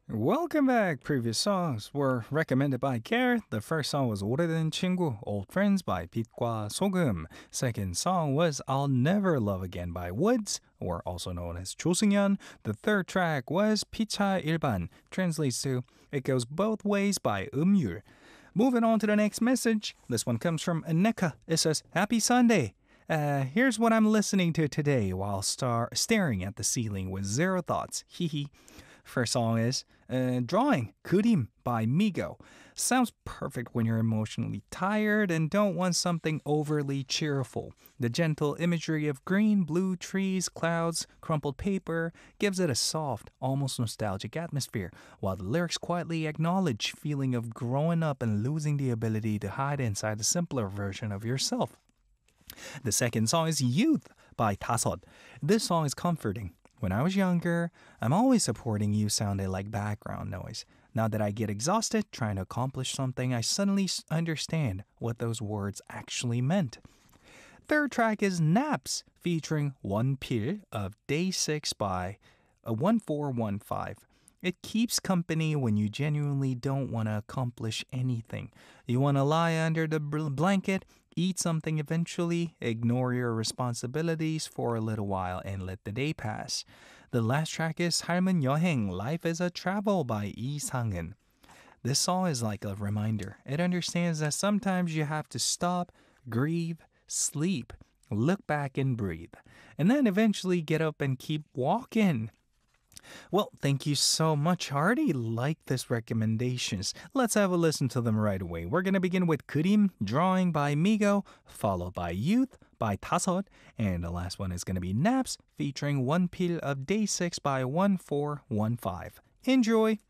Welcome back. Previous songs were recommended by Gareth. The first song was 오래된 친구, Old Friends by 빛과 소금. Second song was I'll Never Love Again by Woods, or also known as 조승연. The third track was 피차 일반, translates to It Goes Both Ways by 음율. Moving on to the next message. This one comes from Aneka. It says, Happy Sunday. Here's what I'm listening to today while staring at the ceiling with zero thoughts. Hee. First song is Drawing, 그림 by Migo. Sounds perfect when you're emotionally tired and don't want something overly cheerful. The gentle imagery of green, blue trees, clouds, crumpled paper gives it a soft, almost nostalgic atmosphere, while the lyrics quietly acknowledge feeling of growing up and losing the ability to hide inside the simpler version of yourself. The second song is Youth by Tasot. This song is comforting. When I was younger, I'm always supporting you sounded like background noise. Now that I get exhausted trying to accomplish something, I suddenly understand what those words actually meant. Third track is Naps featuring One Pil of Day 6 by 1415. It keeps company when you genuinely don't want to accomplish anything. You want to lie under the blanket, eat something eventually, ignore your responsibilities for a little while, and let the day pass. The last track is 삶은 여행, Life is a Travel by Lee Sang-eun. This song is like a reminder. It understands that sometimes you have to stop, grieve, sleep, look back and breathe, and then eventually get up and keep walking. Well, thank you so much. I already like this recommendations. Let's have a listen to them right away. We're going to begin with 그림, Drawing by Migo, followed by Youth by Tasot, and the last one is going to be Naps featuring One Pil of Day 6 by 1415. Enjoy!